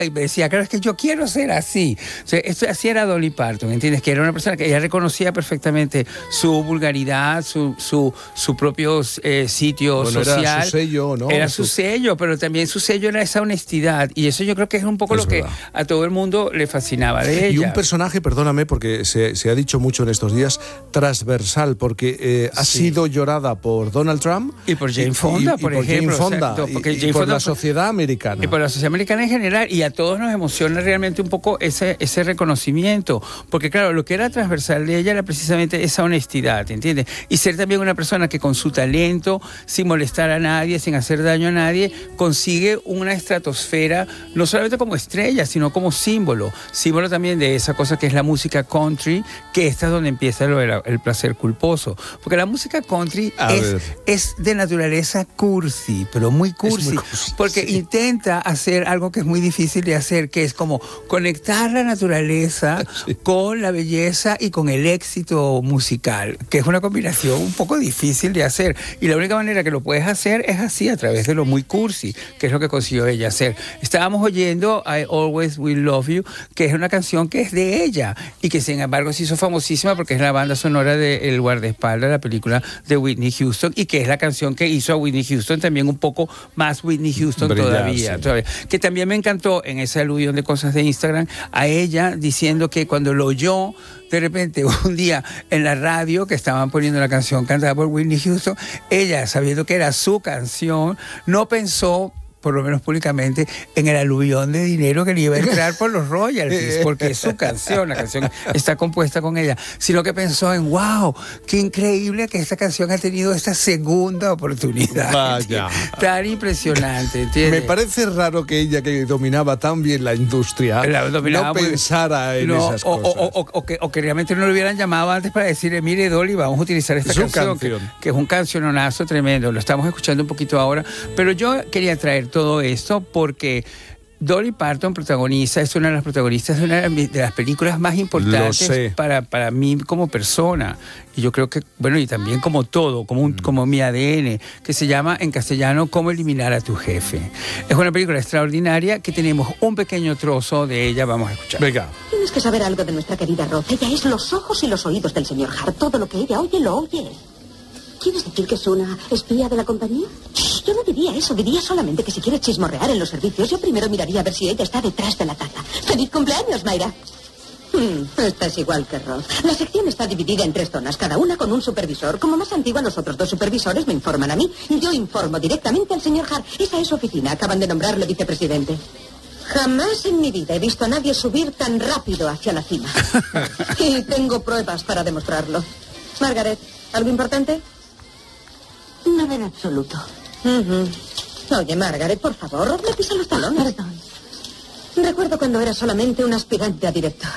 y me decía, claro, es que yo quiero ser así. O sea, así era Dolly Parton, ¿entiendes? Que era una persona que ella reconocía perfectamente su vulgaridad, su propio sitio social. Era su sello, ¿no? Era su sello, pero también su sello era esa honestidad. Y eso yo creo que es un poco lo que a todo el mundo le fascinaba de ella. Y un personaje, perdóname, porque se ha dicho mucho en estos días, transversal, porque ha sido llorada por Donald Trump y por Jane Fonda, por ejemplo. Jane Fonda, y por la sociedad americana. Y por la sociedad americana en general. Y a todos nos emociona realmente un poco ese reconocimiento. Porque claro, lo que era transversal de ella era precisamente esa honestidad, ¿entiendes? Y ser también una persona que con su talento, sin molestar a nadie, sin hacer daño a nadie, consigue una estratosfera, no solamente como estrella, sino como símbolo también de esa cosa que es la música country, que esta es donde empieza el placer culposo. Porque la música country es de naturaleza cursi, pero muy cursi, porque intenta hacer algo que es muy difícil de hacer, que es como conectar la naturaleza con la belleza y con el éxito musical, que es una combinación un poco difícil de hacer. Y la única manera que lo puedes hacer es así, a través de lo muy cursi, que es lo que consiguió ella hacer. Estábamos oyendo I Always Will Love You, que es una canción que es de ella y que sin embargo se hizo famosísima porque es la banda sonora de El guardaespaldas, la película de Whitney Houston, y que es la canción que hizo a Whitney Houston también un poco más Whitney Houston todavía. Que también me encantó en esa alusión de cosas de Instagram a ella diciendo que cuando lo oyó de repente un día en la radio que estaban poniendo la canción cantada por Whitney Houston, ella, sabiendo que era su canción, no pensó, por lo menos públicamente, en el aluvión de dinero que le iba a entrar por los royalties, porque es su canción, la canción está compuesta con ella, sino que pensó en, wow, qué increíble que esta canción ha tenido esta segunda oportunidad. Vaya. Tan impresionante, ¿entiendes? Me parece raro que ella, que dominaba tan bien la industria, no pensara en esas cosas. O que realmente no lo hubieran llamado antes para decirle, mire, Dolly, vamos a utilizar esta canción. Que es un canciononazo tremendo. Lo estamos escuchando un poquito ahora, pero yo quería traer todo esto porque Dolly Parton es una de las protagonistas de una de las películas más importantes para mí como persona. Y yo creo que, bueno, y también como todo, como mi ADN, que se llama en castellano Cómo eliminar a tu jefe. Es una película extraordinaria que tenemos un pequeño trozo de ella, vamos a escuchar. Venga. Tienes que saber algo de nuestra querida Roz. Ella es los ojos y los oídos del señor Hart. Todo lo que ella oye, lo oye él. ¿Quieres decir que es una espía de la compañía? Yo no diría eso, diría solamente que si quieres chismorrear en los servicios, yo primero miraría a ver si ella está detrás de la taza. ¡Feliz cumpleaños, Mayra! Estás igual que Roz. La sección está dividida en 3 zonas, cada una con un supervisor. Como más antigua, los otros 2 supervisores me informan a mí. Yo informo directamente al señor Hart. Esa es su oficina, acaban de nombrarle vicepresidente. Jamás en mi vida he visto a nadie subir tan rápido hacia la cima. Y tengo pruebas para demostrarlo. Margaret, ¿algo importante? Nada en absoluto. Oye, Margaret, por favor, Roz me pisa los talones. Perdón. Recuerdo cuando era solamente un aspirante a director.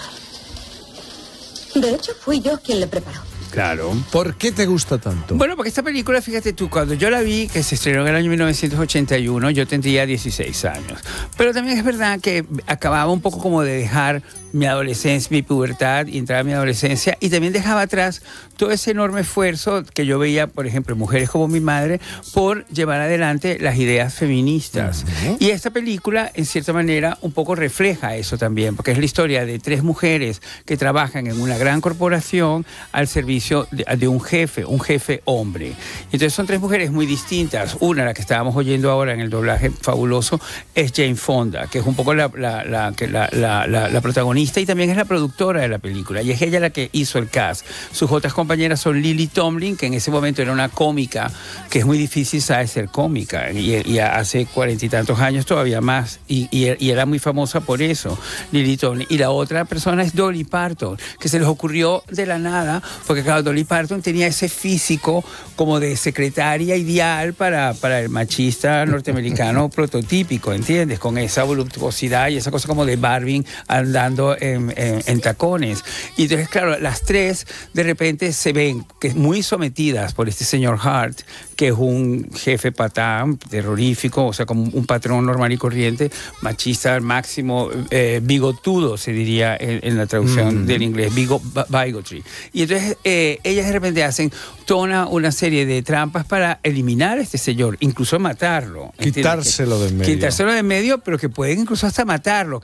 De hecho, fui yo quien le preparó. Claro. ¿Por qué te gusta tanto? Bueno, porque esta película, fíjate tú, cuando yo la vi, que se estrenó en el año 1981, yo tendría 16 años. Pero también es verdad que acababa un poco como de dejar mi adolescencia, mi pubertad, y entraba a mi adolescencia, y también dejaba atrás todo ese enorme esfuerzo que yo veía, por ejemplo, mujeres como mi madre, por llevar adelante las ideas feministas. Y esta película, en cierta manera, un poco refleja eso también, porque es la historia de 3 mujeres que trabajan en una gran corporación al servicio de un jefe hombre. Entonces son 3 mujeres muy distintas. Una, la que estábamos oyendo ahora en el doblaje fabuloso, es Jane Fonda, que es un poco la protagonista y también es la productora de la película, y es ella la que hizo el cast. Sus otras compañeras son Lily Tomlin, que en ese momento era una cómica, que es muy difícil, ¿sabes?, ser cómica, y hace 40 y tantos años todavía más, y era muy famosa por eso, Lily Tomlin. Y la otra persona es Dolly Parton, que se les ocurrió de la nada, porque claro, Dolly Parton tenía ese físico como de secretaria ideal para el machista norteamericano prototípico, ¿entiendes? Con esa voluptuosidad y esa cosa como de Barbie andando en tacones. Y entonces, claro, las 3 de repente se ven que muy sometidas por este señor Hart, que es un jefe patán, terrorífico, o sea, como un patrón normal y corriente, machista al máximo, bigotudo, se diría en la traducción del inglés, bigotry. Y entonces ellas de repente hacen toda una serie de trampas para eliminar a este señor, incluso matarlo. Quitárselo de en medio. Quitárselo de en medio, pero que pueden incluso hasta matarlo.